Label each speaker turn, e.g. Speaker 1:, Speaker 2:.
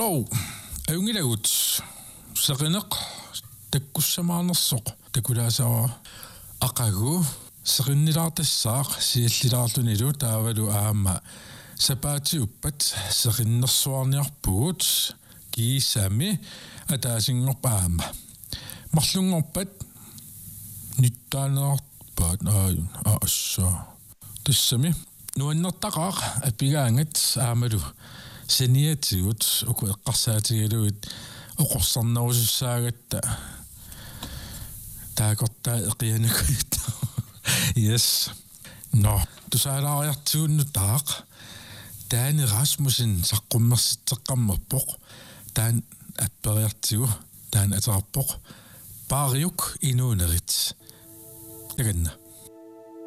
Speaker 1: Hallo. Ungilagut. Saqineq takkussamaarnersoq takulaasawa aqagu seqinnilaartassaaq siallilaarlunilu taavalu aama sapaatiuppat seqinnersuarniarpugut kiisami ataasingorpaama marlungorpat nittaanerpaat assa tassami nuannertaqaaq apigaangat aamalu seniatigut uku eqqarsaatigaluit oqorsarnarusussaagatta taakortaa eqianakuit yes no tusaalaariartuunnuttaaq taani Rasmussen saqqummersitteqqammerpoq taan apperiartigu taan atarpoq paariuk inuunerit taganna